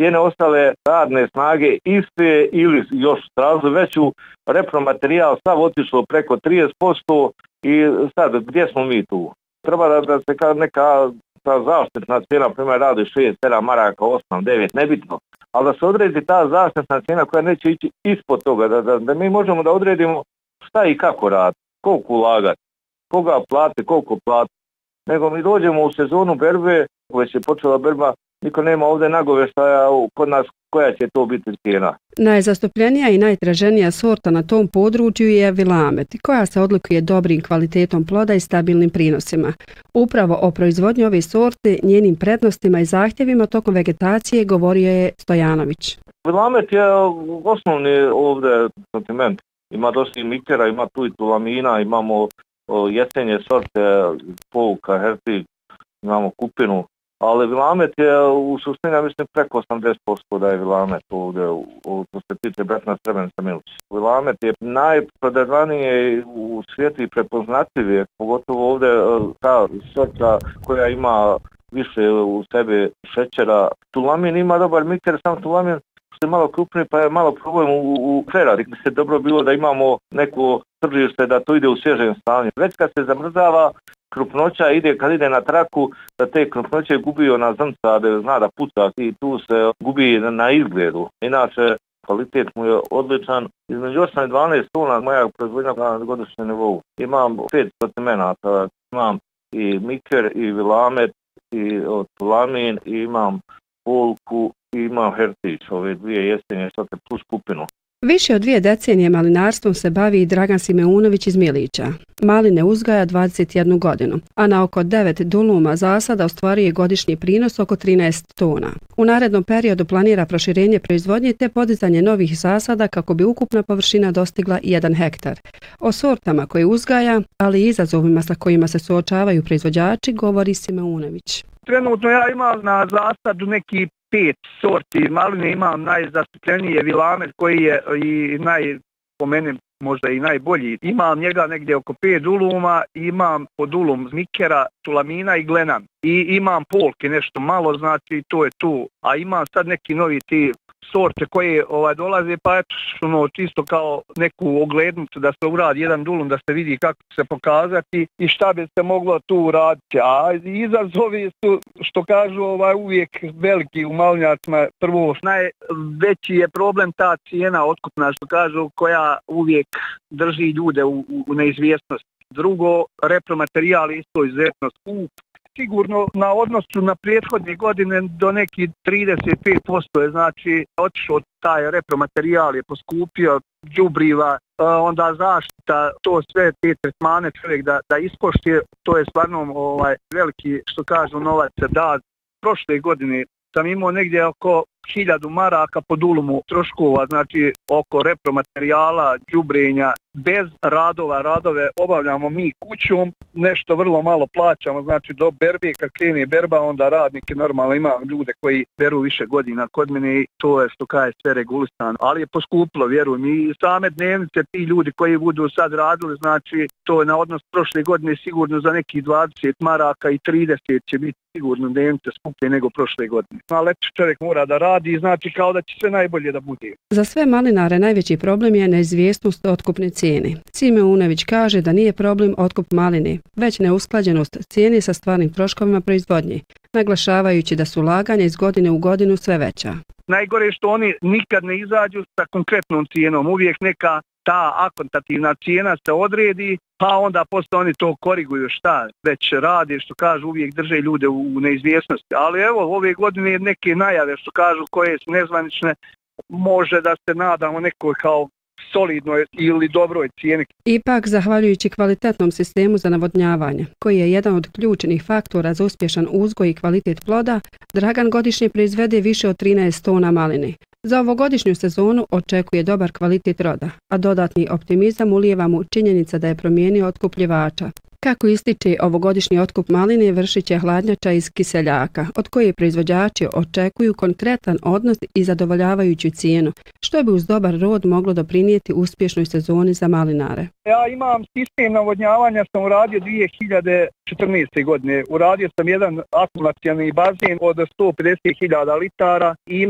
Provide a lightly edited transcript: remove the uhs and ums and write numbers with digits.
cijene ostale radne snage iste ili još tražili veću, repromaterijal sav otišlo preko 30% i sad gdje smo mi tu? Treba da se kao neka ta zaštitna cijena, primjer radi 6-7 maraka, 8-9, nebitno, ali da se odredi ta zaštitna cijena koja neće ići ispod toga, da mi možemo da odredimo šta i kako raditi, koliko ulagati, koga plati, koliko plati. Nego mi dođemo u sezonu berbe, već je počela berba, niko nema ovdje nagoveštaja kod nas koja će to biti cijena. Najzastupljenija i najtraženija sorta na tom području je Vilamet, koja se odlikuje dobrim kvalitetom ploda i stabilnim prinosima. Upravo o proizvodnji ove sorte, njenim prednostima i zahtjevima tokom vegetacije govorio je Stojanović. Vilamet je osnovni ovdje sortiment. Ima dosta mikera, ima tu i tulamina, imamo jesenje sorte, Pouka, Hertig, imamo kupinu. Ali Vilamet je u suštini, ja mislim, preko 80% da je Vilamet ovdje, što se tiče Bretna Srebrenica Milić. Vilamet je najprodavanije u svijetu i prepoznatljivije, pogotovo ovdje ta sorta koja ima više u sebi šećera. Tulamin ima dobar miker, sam tulamin što je malo krupniji pa je malo problem u preradi. Bi se dobro bilo da imamo neko tržište da to ide u svježem stanju. Već kad se zamrzava, krupnoća kad ide na traku, da te krupnoće gubi ona zrnca, da zna da puca i tu se gubi na izgledu. Inače, kvalitet mu je odličan. Između 8 i 12 tona moja proizvodnja na godišnjem nivou. Imam 5 sortimenata, imam i miker, i Vilamet, i tulamin, i imam Polku, i imam Hertić, ove dvije jesenje sorte plus kupinu. Više od 2 decenije malinarstvom se bavi i Dragan Simeunović iz Milića. Maline uzgaja 21 godinu, a na oko 9 duluma zasada ostvaruje godišnji prinos oko 13 tona. U narednom periodu planira proširenje proizvodnje te podizanje novih zasada kako bi ukupna površina dostigla 1 hektar. O sortama koje uzgaja, ali i izazovima sa kojima se suočavaju proizvođači, govori Simeunović. Trenutno ja imam na zasadu neki 5 sorti maline, imam najzastupljenije Vilamet koji je i po meni možda i najbolji. Imam njega negdje oko 5 duluma, imam po dulum mikera, tulamina i glenan. I imam Polke nešto malo, znači to je tu. A imam sad neki novi ti sorte koje dolaze, pa eto čisto kao neku oglednicu da se uradi jedan dulum, da se vidi kako se pokazati i šta bi se moglo tu raditi. A izazovi su, što kažu, uvijek veliki u malinjacima. Prvo, najveći je problem ta cijena otkupna, što kažu, koja uvijek drži ljude u neizvjesnosti. Drugo, repromaterijal isto izuzetno skup. Sigurno na odnosu na prethodne godine do neki 35% je, znači otišao taj repromaterijal je poskupio, đubriva, onda zaštita, to sve te tretmane čovjek da ispoštuje, to je stvarno veliki, što kažu, novac se da. Prošle godine sam imao negdje oko 1000 maraka po dulumu troškova, znači oko repromaterijala, đubrenja, bez radove obavljamo mi kućom, nešto vrlo malo plaćamo, znači do berbe, kad krene berba, onda radnike, normalno imam ljude koji beru više godina kod mene i to je, što kaže, sve regulisano, ali je poskupilo, vjerujem, i same dnevnice, ti ljudi koji budu sad radili, znači to je na odnos prošle godine sigurno za nekih 20 maraka i 30 će biti sigurno dnevnice skuplje nego prošle godine. Ali čovjek mora da radi, znači kao da će sve najbolje da bude. Za sve malinare najveći problem je neizvjesnost otkupne cijene. Simeunović kaže da nije problem otkup maline, već neusklađenost cijene sa stvarnim troškovima proizvodnje, naglašavajući da su ulaganja iz godine u godinu sve veća. Najgore je što oni nikad ne izađu sa konkretnom cijenom, uvijek neka ta akontativna cijena se odredi, pa onda posle oni to koriguju šta već rade, što kažu, uvijek drže ljude u neizvjesnosti. Ali evo, ove godine neke najave, što kažu, koje su nezvanične, može da se nadamo nekoj kao solidnoj ili dobroj cijeni. Ipak, zahvaljujući kvalitetnom sistemu za navodnjavanje, koji je jedan od ključnih faktora za uspješan uzgoj i kvalitet ploda, Dragan godišnje proizvede više od 13 tona maline. Za ovogodišnju sezonu očekuje dobar kvalitet roda, a dodatni optimizam ulijeva mu činjenica da je promijenio otkupljivača. Kako ističe, ovogodišnji otkup maline vršit će hladnjača iz Kiseljaka, od koje proizvođači očekuju konkretan odnos i zadovoljavajuću cijenu, što bi uz dobar rod moglo doprinijeti uspješnoj sezoni za malinare. Ja imam sistem navodnjavanja, sam uradio 2014. godine. Uradio sam jedan akumulacioni bazen od 150.000 litara i